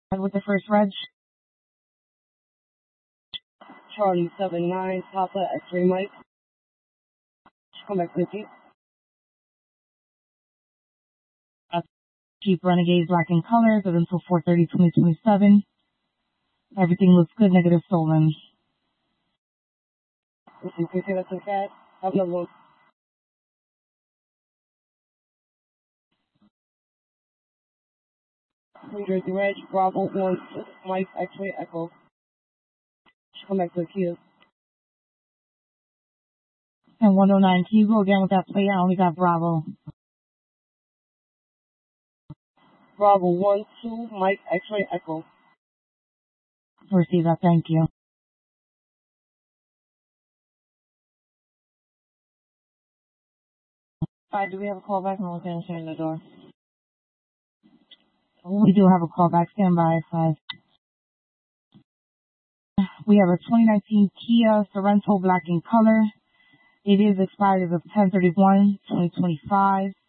With the first reg, Charlie 79, Papa X-Ray Mike. Come back to the Jeep. Jeep Renegade black in color, good until 4/30/2027. Everything looks good, negative stolen. Listen, can you say that's okay? Have another one. New Jersey Reg, Bravo 1, Mike X-Ray Echo. Come back to the Kia. And 109, can you go again with that plate? I only got Bravo. Bravo 1, 2, Mike X-Ray Echo. Receive that, thank you. Alright, do we have a call back? I'm looking at answering the door. We do have a call back. Stand by, 5. We have a 2019 Kia Sorento black in color. It is expired as of 10/31/2025.